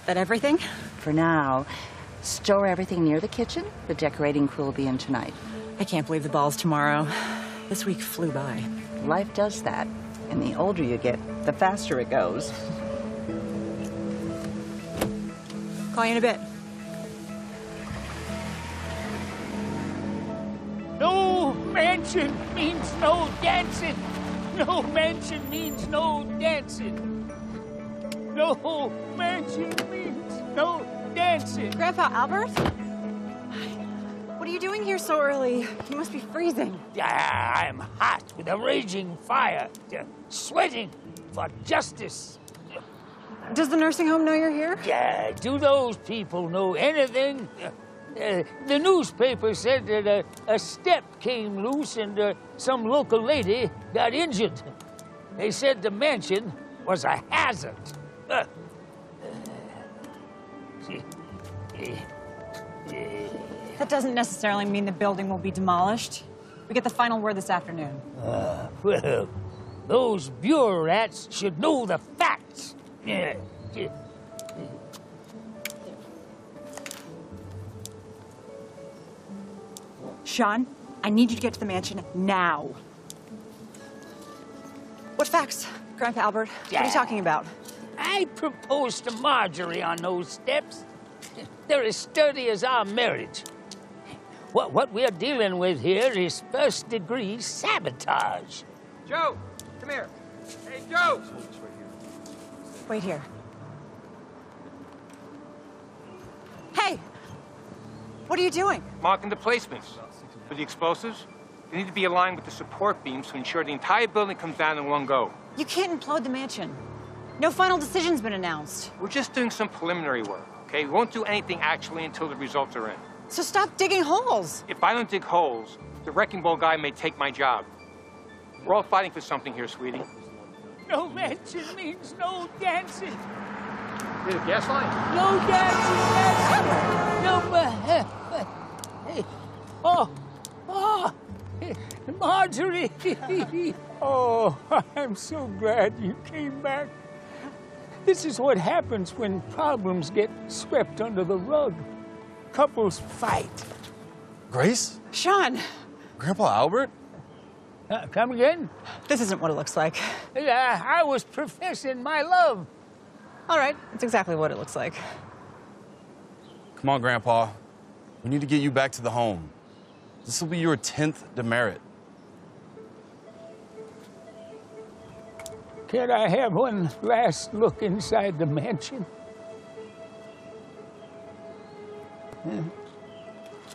That everything? For now, store everything near the kitchen. The decorating crew will be in tonight. I can't believe the ball's tomorrow. This week flew by. Life does that. And the older you get, the faster it goes. Call you in a bit. No mansion means no dancing. No mansion means no dancing. No mansion means no dancing. Grandpa Albert? What are you doing here so early? You must be freezing. I'm hot with a raging fire, sweating for justice. Does the nursing home know you're here? Yeah, do those people know anything? The newspaper said that a step came loose and some local lady got injured. They said the mansion was a hazard. That doesn't necessarily mean the building will be demolished. We get the final word this afternoon. Well, those bureau rats should know the facts. Sean, I need you to get to the mansion now. What facts, Grandpa Albert? What are you talking about? I proposed to Marjorie on those steps. They're as sturdy as our marriage. What we're dealing with here is first-degree sabotage. Joe, come here. Hey, Joe! Wait here. Hey! What are you doing? Marking the placements. For the explosives, they need to be aligned with the support beams to ensure the entire building comes down in one go. You can't implode the mansion. No final decision's been announced. We're just doing some preliminary work, okay? We won't do anything actually until the results are in. So stop digging holes. If I don't dig holes, the wrecking ball guy may take my job. We're all fighting for something here, sweetie. No mansion means no dancing. Hear the gas line? No dancing. No, Marjorie. Oh, I'm so glad you came back. This is what happens when problems get swept under the rug. Couples fight. Grace? Sean! Grandpa Albert? Come again? This isn't what it looks like. I was professing my love. All right, it's exactly what it looks like. Come on, Grandpa. We need to get you back to the home. This will be your 10th demerit. Can I have one last look inside the mansion?